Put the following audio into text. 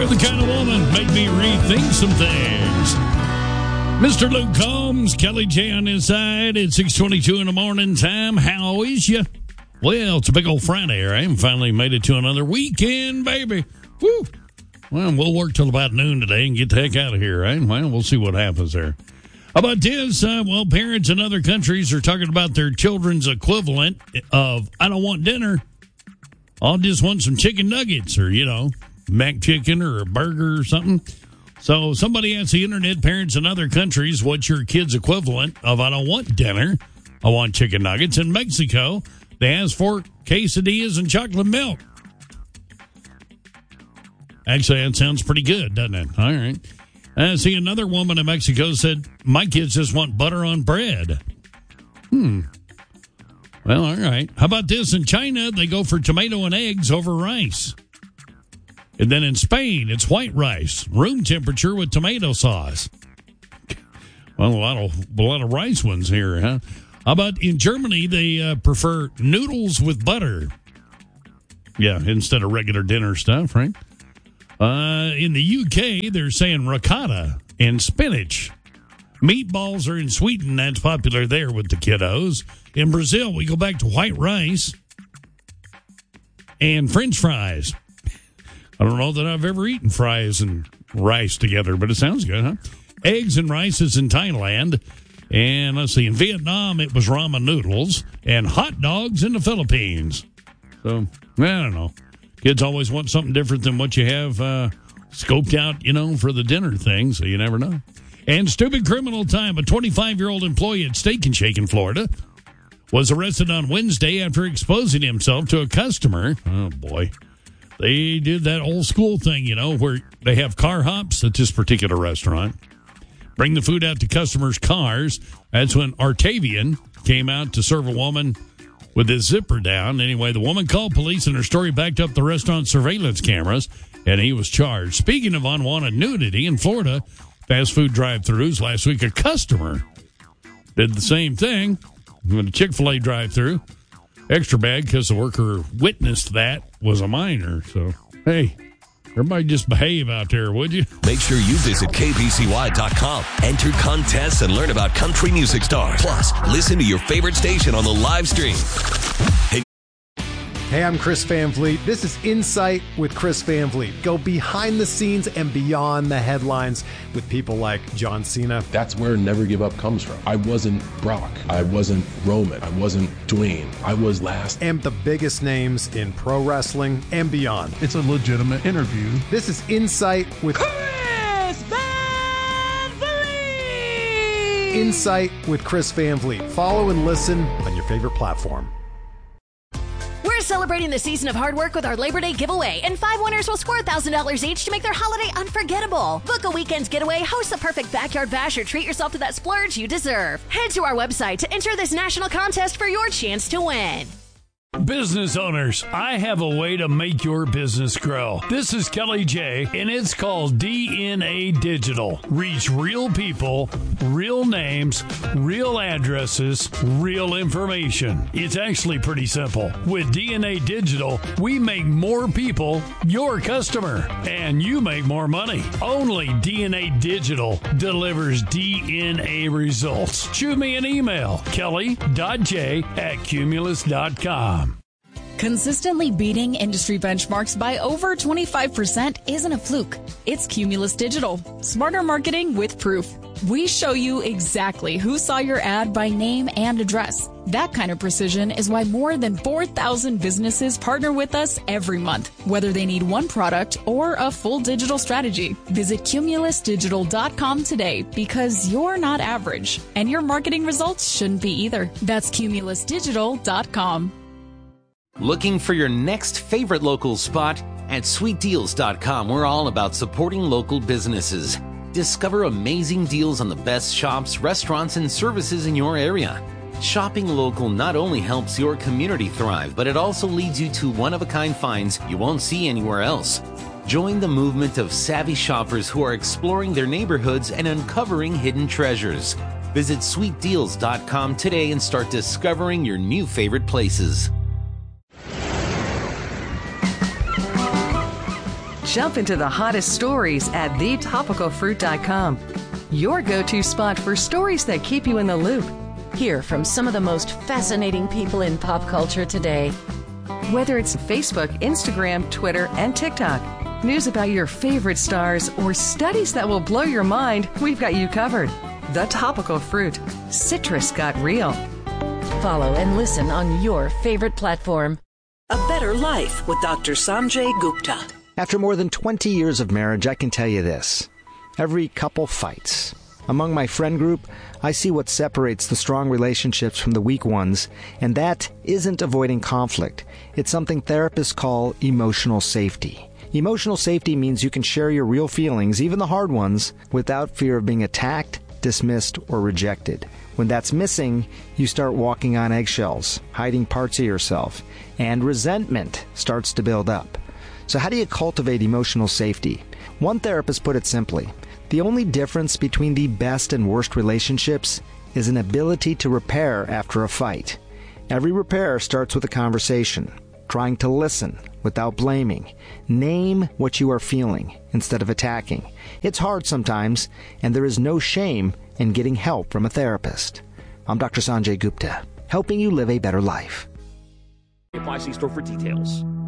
You're the kind of woman make me rethink some things. Mr. Luke Combs, Kelly J on his side. It's 6:22 in the morning time. How is you? Well, it's a big old Friday, right? Finally made it to another weekend, baby. Woo! Well, we'll work till about noon today and get the heck out of here, right? Well, we'll see what happens there. How about this? Well, parents in other countries are talking about their children's equivalent of, I don't want dinner. I'll just want some chicken nuggets or, mac chicken or a burger or something. So somebody asked the internet, parents in other countries, what's your kid's equivalent of, I don't want dinner, I want chicken nuggets. In Mexico, they asked for quesadillas and chocolate milk. Actually, that sounds pretty good, doesn't it? All right. See, another woman in Mexico said, my kids just want butter on bread. Well, all right. How about this? In China, they go for tomato and eggs over rice. And then in Spain, it's white rice, room temperature with tomato sauce. Well, a lot of rice ones here, huh? How about in Germany, they prefer noodles with butter. Yeah, instead of regular dinner stuff, right? In the UK, they're saying ricotta and spinach. Meatballs are in Sweden. That's popular there with the kiddos. In Brazil, we go back to white rice and French fries. I don't know that I've ever eaten fries and rice together, but it sounds good, huh? Eggs and rice is in Thailand. And let's see, in Vietnam, it was ramen noodles and hot dogs in the Philippines. So, I don't know. Kids always want something different than what you have scoped out, for the dinner thing, so you never know. And stupid criminal time. A 25-year-old employee at Steak and Shake in Florida was arrested on Wednesday after exposing himself to a customer. Oh, boy. They did that old school thing, where they have car hops at this particular restaurant. Bring the food out to customers' cars. That's when Artavian came out to serve a woman with his zipper down. Anyway, the woman called police and her story backed up the restaurant surveillance cameras, and he was charged. Speaking of unwanted nudity, in Florida, fast food drive-thrus last week, a customer did the same thing with a Chick-fil-A drive-thru. Extra bad because the worker witnessed that was a minor. So, hey, everybody just behave out there, would you? Make sure you visit kbcy.com. Enter contests and learn about country music stars. Plus, listen to your favorite station on the live stream. Hey, I'm Chris Van Vliet. This is Insight with Chris Van Vliet. Go behind the scenes and beyond the headlines with people like John Cena. That's where Never Give Up comes from. I wasn't Brock. I wasn't Roman. I wasn't Dwayne. I was last. And the biggest names in pro wrestling and beyond. It's a legitimate interview. This is Insight with Chris Van Vliet. Insight with Chris Van Vliet. Follow and listen on your favorite platform. We're celebrating the season of hard work with our Labor Day giveaway, and 5 winners will score $1,000 each to make their holiday unforgettable. Book a weekend's getaway, host a perfect backyard bash, or treat yourself to that splurge you deserve. Head to our website to enter this national contest for your chance to win. Business owners, I have a way to make your business grow. This is Kelly J, and it's called DNA Digital. Reach real people, real names, real addresses, real information. It's actually pretty simple. With DNA Digital, we make more people your customer, and you make more money. Only DNA Digital delivers DNA results. Shoot me an email, kelly.j@cumulus.com. Consistently beating industry benchmarks by over 25% isn't a fluke. It's Cumulus Digital. Smarter marketing with proof. We show you exactly who saw your ad by name and address. That kind of precision is why more than 4,000 businesses partner with us every month, whether they need one product or a full digital strategy. Visit cumulusdigital.com today because you're not average, and your marketing results shouldn't be either. That's cumulusdigital.com. Looking for your next favorite local spot? At sweetdeals.com, we're all about supporting local businesses. Discover amazing deals on the best shops, restaurants, and services in your area. Shopping local not only helps your community thrive, but it also leads you to one-of-a-kind finds you won't see anywhere else. Join the movement of savvy shoppers who are exploring their neighborhoods and uncovering hidden treasures. Visit sweetdeals.com today and start discovering your new favorite places. Jump into the hottest stories at thetopicalfruit.com. Your go-to spot for stories that keep you in the loop. Hear from some of the most fascinating people in pop culture today. Whether it's Facebook, Instagram, Twitter, and TikTok, news about your favorite stars, or studies that will blow your mind, we've got you covered. The Topical Fruit. Citrus got real. Follow and listen on your favorite platform. A Better Life with Dr. Sanjay Gupta. After more than 20 years of marriage, I can tell you this. Every couple fights. Among my friend group, I see what separates the strong relationships from the weak ones, and that isn't avoiding conflict. It's something therapists call emotional safety. Emotional safety means you can share your real feelings, even the hard ones, without fear of being attacked, dismissed, or rejected. When that's missing, you start walking on eggshells, hiding parts of yourself, and resentment starts to build up. So how do you cultivate emotional safety? One therapist put it simply: the only difference between the best and worst relationships is an ability to repair after a fight. Every repair starts with a conversation, trying to listen without blaming. Name what you are feeling instead of attacking. It's hard sometimes, and there is no shame in getting help from a therapist. I'm Dr. Sanjay Gupta, helping you live a better life. Apply, see store for details.